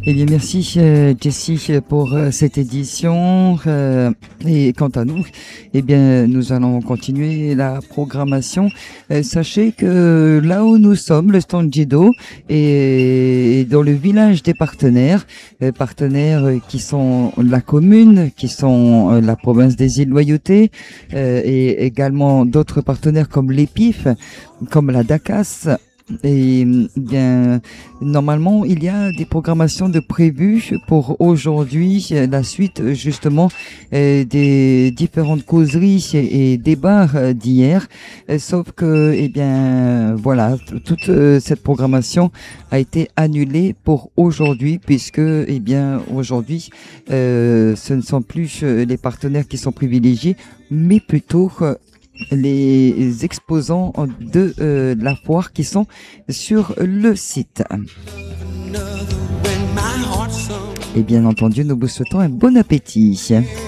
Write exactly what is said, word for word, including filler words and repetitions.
Eh bien, merci euh, Jessie pour euh, cette édition. Euh, et quant à nous, eh bien, nous allons continuer la programmation. Euh, sachez que là où nous sommes, le stand Jido, est dans le village des partenaires, euh, partenaires euh, qui sont la commune, qui sont euh, la province des îles Loyauté, euh, et également d'autres partenaires comme l'Épif, comme la DACAS. Et bien, normalement, il y a des programmations de prévues pour aujourd'hui, la suite justement euh, des différentes causeries et débats euh, d'hier. Euh, Sauf que, eh bien, voilà, t- toute euh, cette programmation a été annulée pour aujourd'hui, puisque, eh bien, aujourd'hui, euh, ce ne sont plus euh, les partenaires qui sont privilégiés, mais plutôt euh, les exposants de euh, la foire qui sont sur le site. Et bien entendu, nous vous souhaitons un bon appétit.